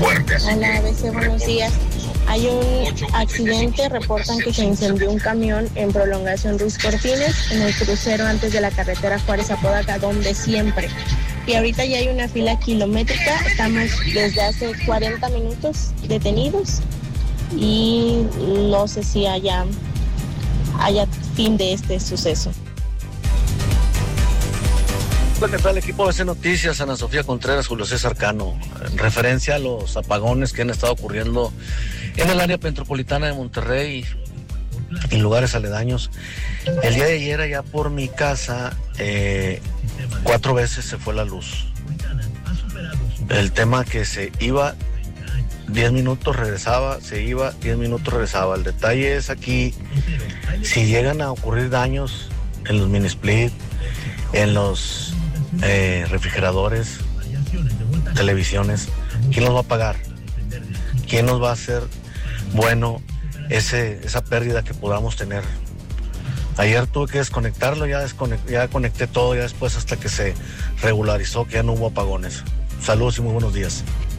Hola, ABC, buenos días. Hay un accidente, reportan que se incendió un camión en prolongación Ruiz Cortines, en el crucero antes de la carretera Juárez-Apodaca, donde siempre. Y ahorita ya hay una fila kilométrica, estamos desde hace 40 minutos detenidos y no sé si haya fin de este suceso. ¿Qué tal, equipo ABC Noticias? Ana Sofía Contreras, Julio César Cano. En referencia a los apagones que han estado ocurriendo en el área metropolitana de Monterrey y lugares aledaños. El día de ayer allá por mi casa 4 veces se fue la luz. El tema que se iba 10 minutos, regresaba, se iba 10 minutos, regresaba. El detalle es aquí, si llegan a ocurrir daños en los mini split, en los refrigeradores, televisiones, ¿quién los va a pagar? ¿Quién nos va a hacer esa pérdida que podamos tener? Ayer tuve que desconectarlo, ya conecté todo, ya después hasta que se regularizó, que ya no hubo apagones. Saludos y muy buenos días.